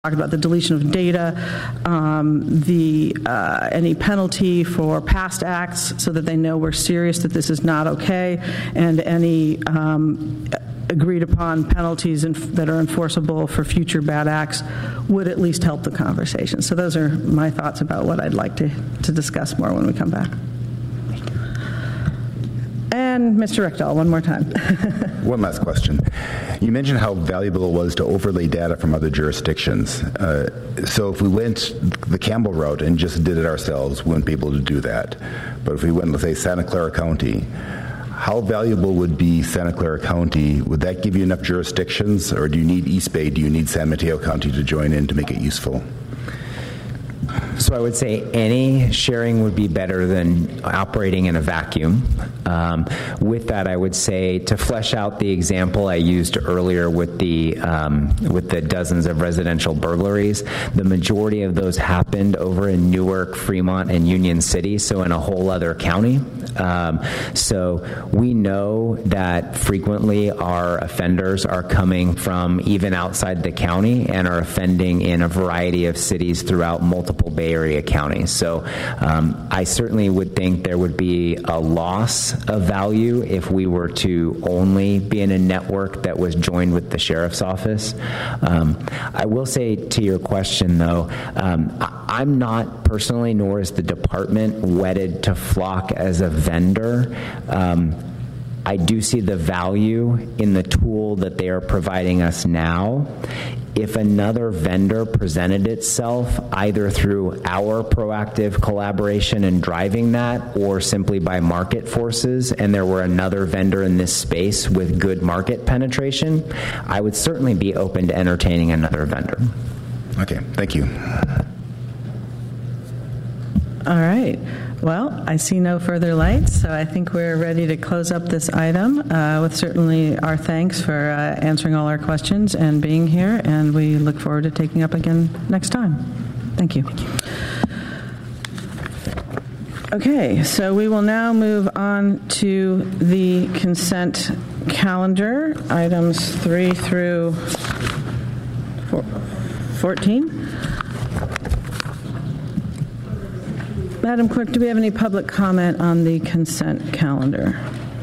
talked about the deletion of data, any penalty for past acts so that they know we're serious, that this is not okay, and any agreed upon penalties that are enforceable for future bad acts would at least help the conversation. So those are my thoughts about what I'd like to discuss more when we come back. And Mr. Richter, one more time. One last question. You mentioned how valuable it was to overlay data from other jurisdictions. So if we went the Campbell route and just did it ourselves, we wouldn't be able to do that. But if we went, let's say, Santa Clara County, how valuable would be Santa Clara County? Would that give you enough jurisdictions, or do you need East Bay, do you need San Mateo County to join in to make it useful? So I would say any sharing would be better than operating in a vacuum. With that, I would say to flesh out the example I used earlier with the dozens of residential burglaries, the majority of those happened over in Newark, Fremont, and Union City, so in a whole other county. So we know that frequently our offenders are coming from even outside the county and are offending in a variety of cities throughout multiple Bay Area counties. So I certainly would think there would be a loss of value if we were to only be in a network that was joined with the sheriff's office. I will say to your question, though, I'm not personally, nor is the department, wedded to Flock as a vendor. I do see the value in the tool that they are providing us now. If another vendor presented itself either through our proactive collaboration and driving that, or simply by market forces, and there were another vendor in this space with good market penetration, I would certainly be open to entertaining another vendor. Okay, thank you. All right. Well, I see no further lights, so I think we're ready to close up this item with certainly our thanks for answering all our questions and being here, and we look forward to taking up again next time. Thank you. Okay, so we will now move on to the consent calendar, items 3 through 14. Madam Clerk, do we have any public comment on the consent calendar?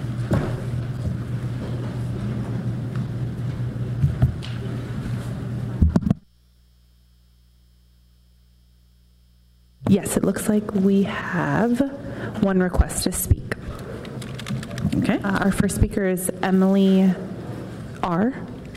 Yes, it looks like we have one request to speak. Okay. Our first speaker is Emily R.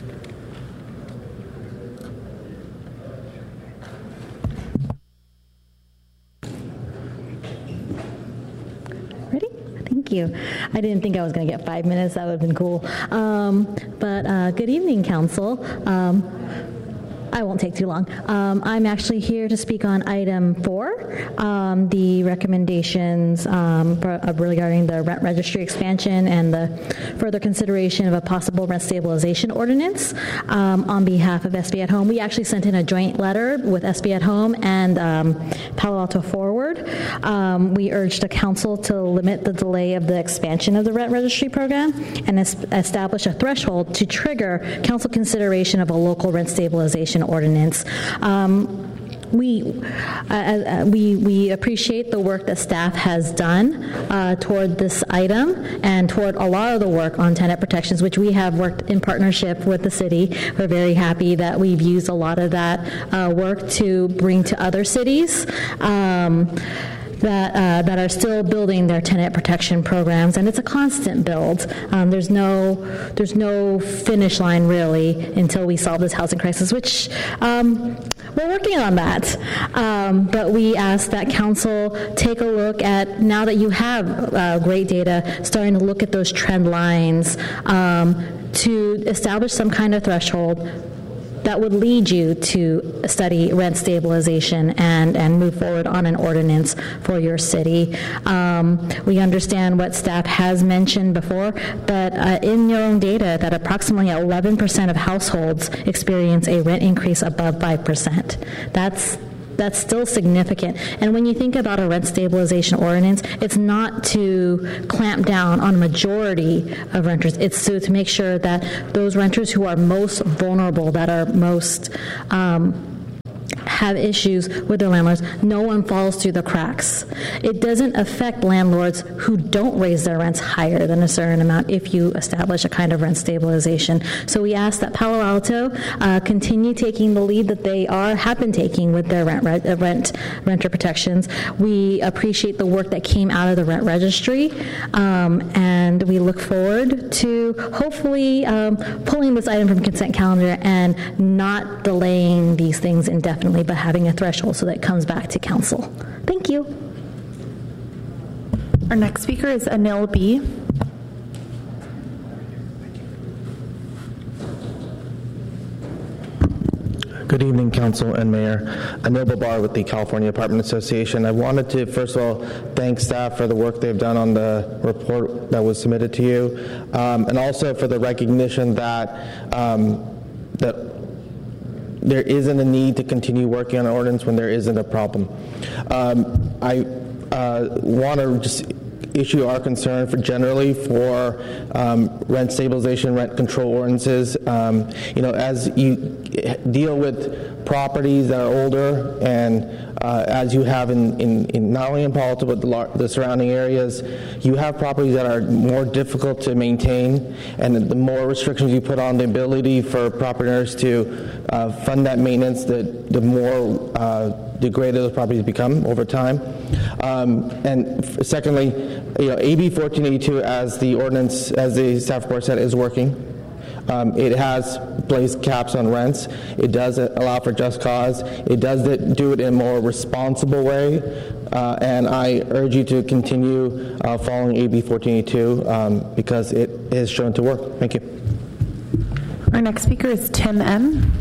Thank you. I didn't think I was going to get 5 minutes. That would have been cool. But good evening, Council. I won't take too long. I'm actually here to speak on item 4, the recommendations regarding the rent registry expansion and the further consideration of a possible rent stabilization ordinance on behalf of SB at Home. We actually sent in a joint letter with SB at Home and Palo Alto Forward. We urged the council to limit the delay of the expansion of the rent registry program and establish a threshold to trigger council consideration of a local rent stabilization ordinance. We appreciate the work that staff has done toward this item and toward a lot of the work on tenant protections, which we have worked in partnership with the city. We're very happy that we've used a lot of that work to bring to other cities that are still building their tenant protection programs, and it's a constant build. There's no finish line really until we solve this housing crisis, which we're working on that. But we ask that council take a look at, now that you have great data, starting to look at those trend lines to establish some kind of threshold that would lead you to study rent stabilization and move forward on an ordinance for your city. We understand what staff has mentioned before, but in your own data that approximately 11% of households experience a rent increase above 5%. That's still significant. And when you think about a rent stabilization ordinance, it's not to clamp down on a majority of renters. It's to make sure that those renters who are most vulnerable, that are most have issues with their landlords, no one falls through the cracks. It doesn't affect landlords who don't raise their rents higher than a certain amount if you establish a kind of rent stabilization. So we ask that Palo Alto continue taking the lead that they have been taking with their renter protections. We appreciate the work that came out of the rent registry, and we look forward to hopefully pulling this item from consent calendar and not delaying these things indefinitely, but having a threshold so that it comes back to council. Thank you. Our next speaker is Anil B. Good evening, Council and Mayor. Anil Babar with the California Apartment Association. I wanted to, first of all, thank staff for the work they've done on the report that was submitted to you, and also for the recognition that that there isn't a need to continue working on an ordinance when there isn't a problem. I want to just issue our concern generally for rent stabilization, rent control ordinances. As you deal with properties that are older, and as you have in not only in Palo Alto but the surrounding areas, you have properties that are more difficult to maintain, and the more restrictions you put on the ability for property owners to fund that maintenance, the more degraded those properties become over time. And secondly, AB 1482, as the ordinance, as the staff report said, is working. It has placed caps on rents. It does allow for just cause. It does do it in a more responsible way. And I urge you to continue following AB 1482 because it is shown to work. Thank you. Our next speaker is Tim M.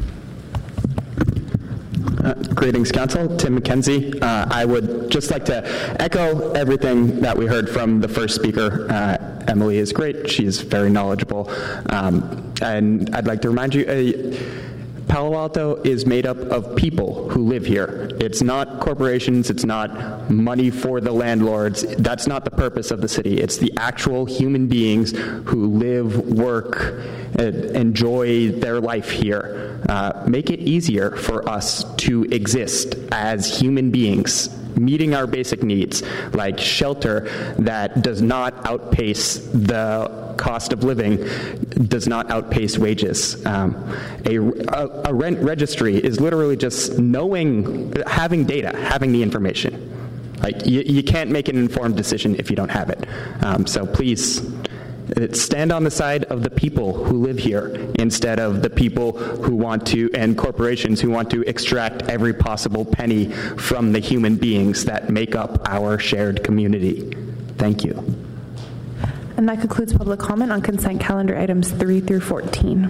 Greetings, Council. Tim McKenzie. I would just like to echo everything that we heard from the first speaker. Emily is great. She's very knowledgeable. And I'd like to remind you, Palo Alto is made up of people who live here. It's not corporations. It's not money for the landlords. That's not the purpose of the city. It's the actual human beings who live, work, enjoy their life here. Make it easier for us to exist as human beings, meeting our basic needs, like shelter that does not outpace the cost of living, does not outpace wages. A rent registry is literally just having data, having the information. Like you can't make an informed decision if you don't have it. So please stand on the side of the people who live here instead of the people who want to, and corporations who want to extract every possible penny from the human beings that make up our shared community. Thank you. And that concludes public comment on consent calendar items 3 through 14.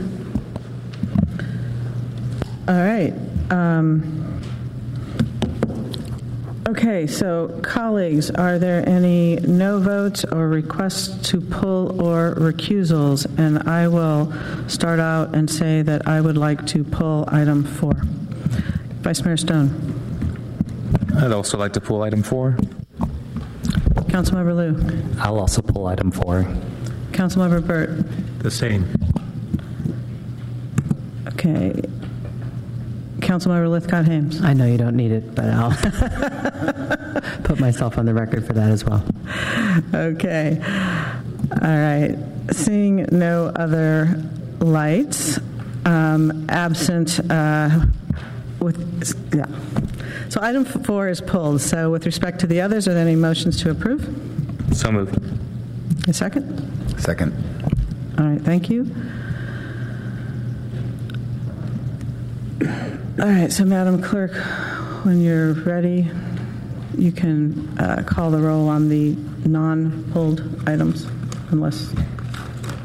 All right. Okay, so colleagues, are there any no votes or requests to pull or recusals? And I will start out and say that I would like to pull item 4. Vice Mayor Stone. I'd also like to pull item 4. Councilmember Liu. I'll also pull item 4. Councilmember Burt. The same. Okay. Councilmember Lithcott-Hames. I know you don't need it, but I'll put myself on the record for that as well. Okay. All right. Seeing no other lights, absent So item 4 is pulled. So with respect to the others, are there any motions to approve? So moved. A second? Second. All right. Thank you. All right, so Madam Clerk, when you're ready, you can call the roll on the non-pulled items, unless